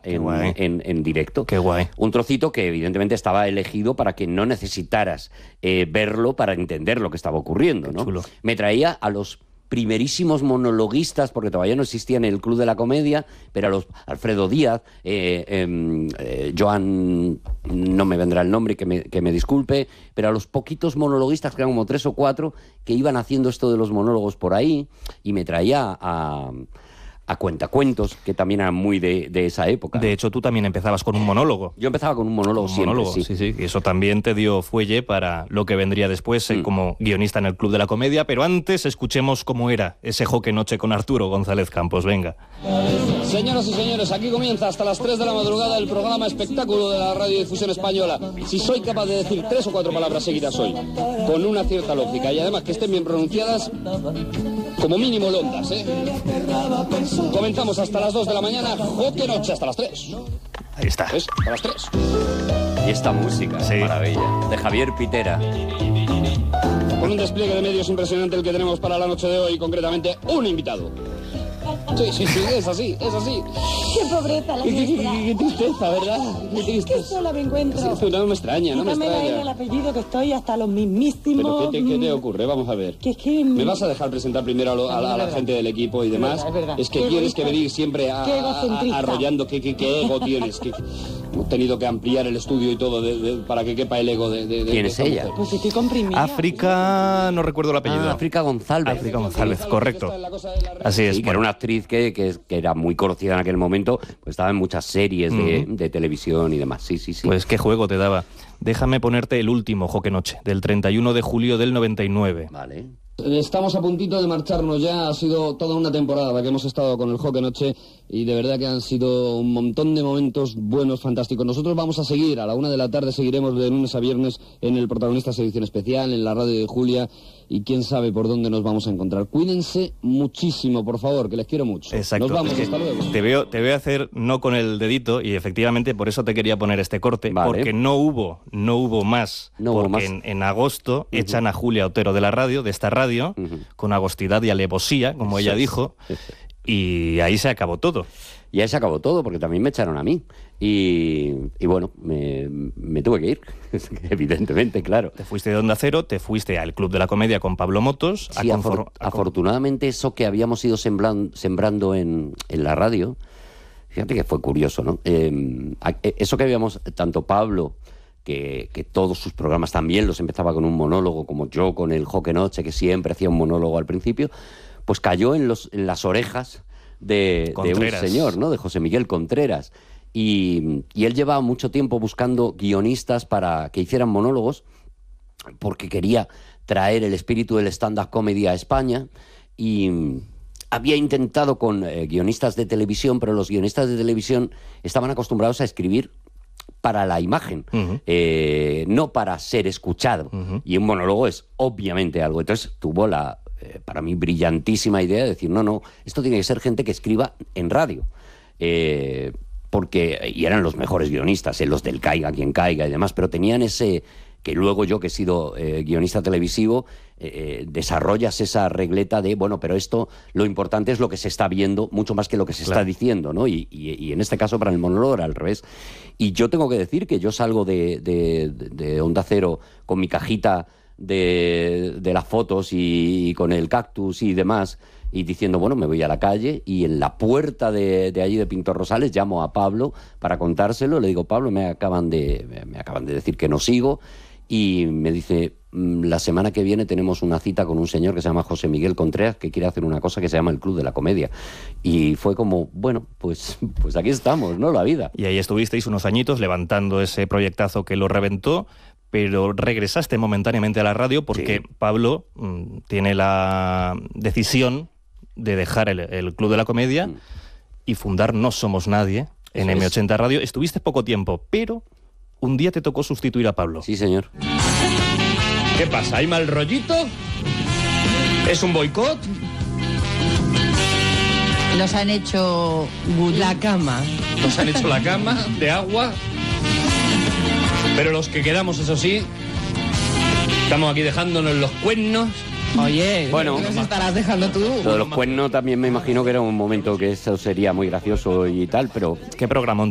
en directo. Qué guay. Un trocito que evidentemente estaba elegido para que no necesitaras verlo para entender lo que estaba ocurriendo, ¿no? Chulo. Me traía a los primerísimos monologuistas, porque todavía no existía en el Club de la Comedia, pero a los Alfredo Díaz, Joan, no me vendrá el nombre, que me disculpe, pero a los poquitos monologuistas, que eran como 3 o 4, que iban haciendo esto de los monólogos por ahí, y me traía a Cuentacuentos, que también eran muy de esa época. De hecho, tú también empezabas con un monólogo. Yo empezaba con un monólogo siempre, sí. Y eso también te dio fuelle para lo que vendría después como guionista en el Club de la Comedia, pero antes escuchemos cómo era ese Joque Noche con Arturo González Campos. Venga. Señoras y señores, aquí comienza hasta las 3 de la madrugada el programa espectáculo de la radiodifusión española. Si soy capaz de decir 3 o 4 palabras seguidas hoy, con una cierta lógica, y además que estén bien pronunciadas, como mínimo londas, ¿eh? Comenzamos hasta las 2 de la mañana, Joque Noche hasta las 3. Ahí está. ¿Ves? A las 3. Y esta música, sí. Maravilla, de Javier Pitera. Con un despliegue de medios impresionante el que tenemos para la noche de hoy, concretamente un invitado. Sí, es así. Qué pobreza la nuestra. Qué tristeza, ¿verdad? Qué tristeza. Qué sola me encuentro. Sí, no me extraña. El apellido que estoy hasta los mismísimos... ¿Pero qué te ocurre? Vamos a ver. Que es que... ¿Me vas a dejar presentar primero a la gente del equipo y demás? Es verdad. Es que quieres que venir siempre egocentrista. arrollando. ¿Qué ego tienes? Hemos tenido que ampliar el estudio y todo para que quepa el ego de ¿Quién es ella? Pues estoy comprimida. África, no recuerdo el apellido. África González. África González, correcto. Así es. Sí, que era una actriz que era muy conocida en aquel momento, pues estaba en muchas series de televisión y demás. Sí. Pues qué juego te daba. Déjame ponerte el último Joque Noche, del 31 de julio del 99. Vale. Estamos a puntito de marcharnos ya. Ha sido toda una temporada la que hemos estado con el Joque Noche y de verdad que han sido un montón de momentos buenos, fantásticos. Nosotros vamos a seguir, a la 1 de la tarde seguiremos de lunes a viernes en el Protagonistas Edición Especial, en la radio de Julia, y quién sabe por dónde nos vamos a encontrar. Cuídense muchísimo, por favor, que les quiero mucho. Exacto. Nos vamos, hasta luego. Te veo hacer no con el dedito, y efectivamente por eso te quería poner este corte, vale. Porque no hubo más. En agosto echan a Julia Otero de la radio, de esta radio, con agostidad y alevosía, como ella dijo, y ahí se acabó todo. Y ahí se acabó todo, porque también me echaron a mí. Y bueno, me tuve que ir, evidentemente, claro. Te fuiste de Onda Cero, te fuiste al Club de la Comedia con Pablo Motos. Sí, afortunadamente eso que habíamos ido sembrando en la radio, fíjate que fue curioso, ¿no? Eso que habíamos, tanto Pablo, que todos sus programas también los empezaba con un monólogo, como yo con el Joque Noche, que siempre hacía un monólogo al principio, pues cayó en las orejas de un señor, ¿no? De José Miguel Contreras. Y él llevaba mucho tiempo buscando guionistas para que hicieran monólogos, porque quería traer el espíritu del stand-up comedy a España, y había intentado con guionistas de televisión, pero los guionistas de televisión estaban acostumbrados a escribir para la imagen, no para ser escuchado. Y un monólogo es obviamente algo. Entonces tuvo la, para mí, brillantísima idea de decir, no, esto tiene que ser gente que escriba en radio. Y eran los mejores guionistas, los del Caiga quien caiga y demás, pero tenían ese... que luego yo, que he sido guionista televisivo, desarrollas esa regleta de, bueno, pero esto, lo importante es lo que se está viendo, mucho más que lo que se está diciendo, ¿no? Y en este caso, para el monólogo era al revés. Y yo tengo que decir que yo salgo de Onda Cero con mi cajita de las fotos y con el cactus y demás, y diciendo, bueno, me voy a la calle, y en la puerta de allí de Pintor Rosales llamo a Pablo para contárselo. Le digo, Pablo, me acaban de decir que no sigo. Y me dice, la semana que viene tenemos una cita con un señor que se llama José Miguel Contreras, que quiere hacer una cosa que se llama el Club de la Comedia. Y fue como, bueno, pues aquí estamos, ¿no? La vida. Y ahí estuvisteis unos añitos levantando ese proyectazo que lo reventó, pero regresaste momentáneamente a la radio porque Pablo tiene la decisión de dejar el Club de la Comedia y fundar No Somos Nadie en M80 Radio. Estuviste poco tiempo, pero... un día te tocó sustituir a Pablo. Sí, señor. ¿Qué pasa? ¿Hay mal rollito? ¿Es un boicot? Nos han hecho la cama. Nos han hecho la cama de agua. Pero los que quedamos, eso sí, estamos aquí dejándonos los cuernos. Oye, bueno, ¿qué nos estarás dejando tú? Lo de los cuernos también me imagino que era un momento que eso sería muy gracioso y tal, pero... ¿Qué programón